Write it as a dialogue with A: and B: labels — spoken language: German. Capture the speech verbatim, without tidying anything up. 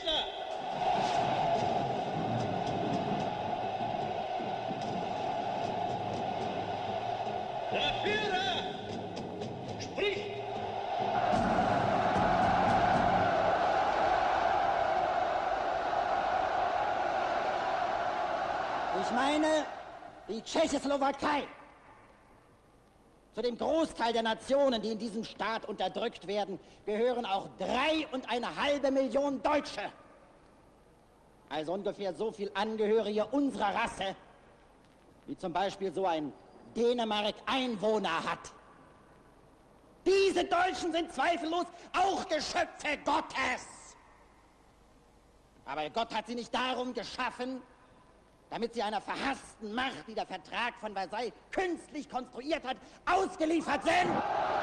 A: Hitler! Der Führer spricht!
B: Ich meine, die Tschechoslowakei. Zu dem Großteil der Nationen, die in diesem Staat unterdrückt werden, gehören auch drei und eine halbe Million Deutsche. Also ungefähr so viel Angehörige unserer Rasse, wie zum Beispiel so ein Dänemark Einwohner hat. Diese Deutschen sind zweifellos auch Geschöpfe Gottes. Aber Gott hat sie nicht darum geschaffen, damit sie einer verhassten Macht, die der Vertrag von Versailles künstlich konstruiert hat, ausgeliefert sind.